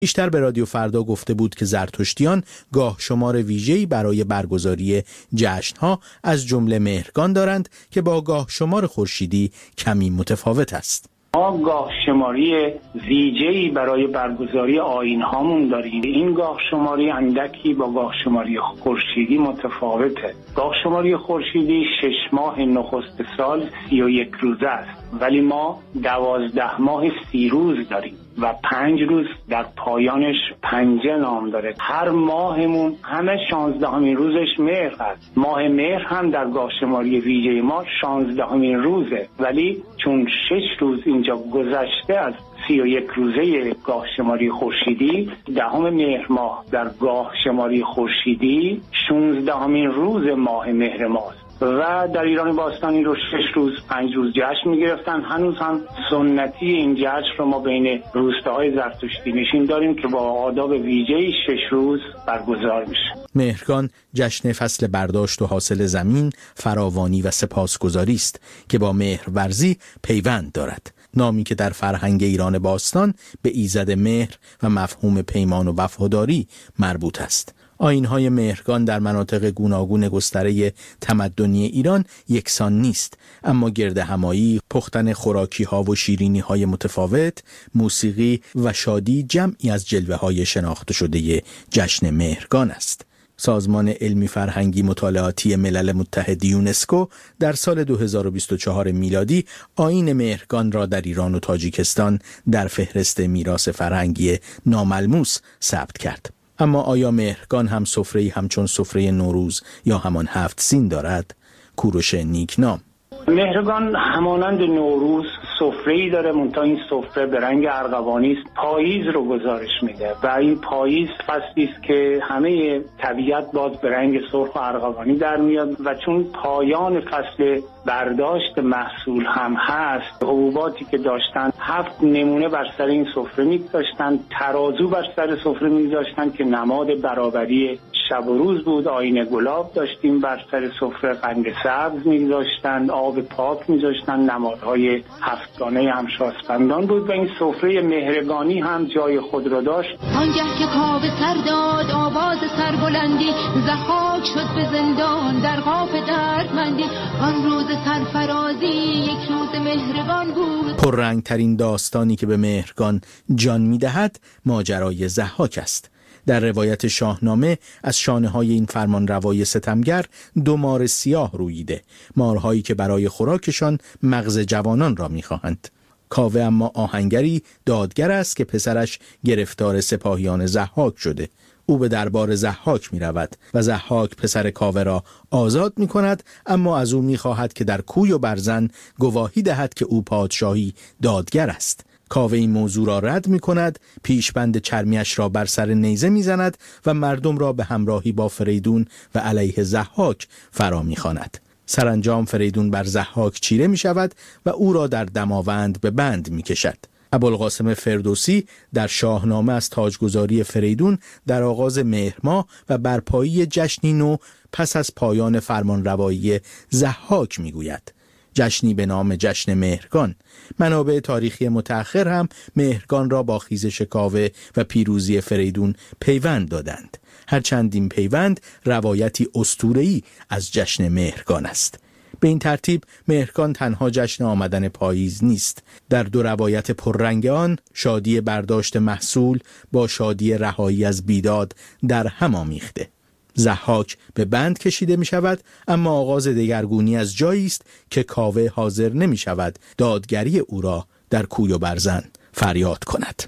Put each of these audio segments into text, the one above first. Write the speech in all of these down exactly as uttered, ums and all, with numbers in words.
بیشتر به رادیو فردا گفته بود که زرتشتیان گاه شمار ویژه‌ای برای برگزاری جشن‌ها از جمله مهرگان دارند که با گاه شمار خورشیدی کمی متفاوت است. ما گاه شماری ویژه‌ای برای برگزاری آیین‌هامون داریم. این گاه شماری اندکی با گاه شماری خورشیدی متفاوته. گاه شماری خورشیدی شش ماه نخست سال سی و یک روزه است، ولی ما دوازده ماه سی روز داریم و پنج روز در پایانش پنجه نام داره. هر ماهمون همه شانزدهمین روزش مهر هست. ماه مهر هم در گاه شماری ویژه ما شانزدهمین روزه، ولی چون شش روز اینجا گذشته از سی و یک روزه گاه شماری خورشیدی، دهم مهر ماه در گاه شماری خورشیدی شانزدهمین روز ماه مهر ماست و در ایران باستانی رو شش روز پنج روز جشن می‌گرفتن. هنوز هم سنتی این جشن رو ما بین روستاهای زرتشتی نشین داریم که با آداب ویژه‌ای شش روز برگزار میشه. مهرگان جشن فصل برداشت و حاصل زمین، فراوانی و سپاسگزاری است که با مهرورزی پیوند دارد. نامی که در فرهنگ ایران باستان به ایزد مهر و مفهوم پیمان و وفاداری مربوط است. آیین‌های مهرگان در مناطق گوناگون گستره تمدنی ایران یکسان نیست، اما گرد همایی، پختن خوراکی‌ها و شیرینی‌های متفاوت، موسیقی و شادی جمعی از جلوه‌های شناخته شده جشن مهرگان است. سازمان علمی فرهنگی مطالعاتی ملل متحد یونسکو در سال دو هزار و بیست و چهار میلادی آیین مهرگان را در ایران و تاجیکستان در فهرست میراث فرهنگی ناملموس ثبت کرد. اما آیا مهرگان هم سفره‌ای همچون سفره نوروز یا همان هفت سین دارد؟ کوروش نیکنام: مهرگان همانند نوروز سفره‌ای داره، منتها این سفره به رنگ ارغوانی است. پاییز رو گزارش میده و این پاییز فصلی است که همه طبیعت باز به رنگ سرخ و ارغوانی در میاد و چون پایان فصل برداشت محصول هم هست، حبوباتی که داشتن هفت نمونه بر سر این سفره می‌گذاشتن، ترازو بر سر سفره می‌گذاشتن که نماد برابری شب و روز بود. آینه گلاب داشتیم بر سر سفره، قند سبز می‌گذاشتن، آب پاک می‌ذاشتن، نمادهای هفتگانه همشاسپندان بود و این سفره مهرگانی هم جای خود را داشت. آنگه که کاوه سر داد آواز سربلندی، ضحاک شد به زندان در قاف دردمندی. آن روز سرفرازی یک روز مهرگان بود. پررنگ ترین داستانی که به مهرگان جان می‌دهد ماجرای ضحاک است. در روایت شاهنامه از شانه‌های این فرمانروای ستمگر دو مار سیاه روییده، مارهایی که برای خوراکشان مغز جوانان را می‌خواهند. کاوه اما آهنگری دادگر است که پسرش گرفتار سپاهیان ضحاک شده. او به دربار ضحاک می رود و ضحاک پسر کاوه را آزاد می کند، اما از او می خواهد که در کوی و برزن گواهی دهد که او پادشاهی دادگر است. کاوه این موضوع را رد می کند، پیشبند چرمیش را بر سر نیزه می زند و مردم را به همراهی با فریدون و علیه ضحاک فرا می خواند. سرانجام فریدون بر ضحاک چیره می شود و او را در دماوند به بند می کشد. ابوالقاسم فردوسی در شاهنامه از تاجگذاری فریدون در آغاز مهر ماه و برپایی جشنی نو پس از پایان فرمانروایی ضحاک میگوید. جشنی به نام جشن مهرگان. منابع تاریخی متأخر هم مهرگان را با خیزش کاوه و پیروزی فریدون پیوند دادند. هرچند این پیوند روایتی اسطوره‌ای از جشن مهرگان است. به این ترتیب مهرگان تنها جشن آمدن پاییز نیست. در دو روایت پررنگ آن، شادی برداشت محصول با شادی رهایی از بیداد در هم آمیخته. ضحاک به بند کشیده می شود، اما آغاز دگرگونی از جایی است که کاوه حاضر نمی شود دادگری او را در کوی و برزن فریاد کند.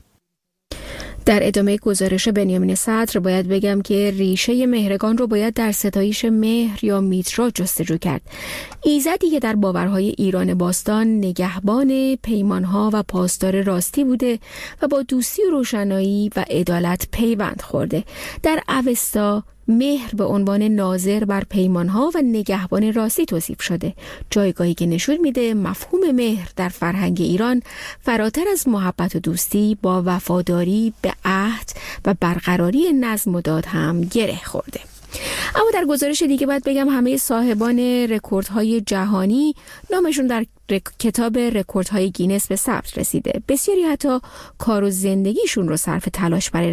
در ادامه گزارش بنیامین صدر باید بگم که ریشه مهرگان رو باید در ستایش مهر یا میترا جستجو کرد. ایزدی که در باورهای ایران باستان نگهبان پیمانها و پاسدار راستی بوده و با دوستی و روشنایی و عدالت پیوند خورده. در اوستا مهر به عنوان ناظر بر پیمانها و نگهبان راستی توصیف شده، جایگاهی که نشون میده مفهوم مهر در فرهنگ ایران فراتر از محبت و دوستی با وفاداری به عهد و برقراری نظم و داد هم گره خورده. اما در گزارش دیگه باید بگم همه صاحبان رکوردهای جهانی نامشون در رک... کتاب رکوردهای گینس به ثبت رسیده. بسیاری حتی کار و زندگیشون رو صرف تلاش برای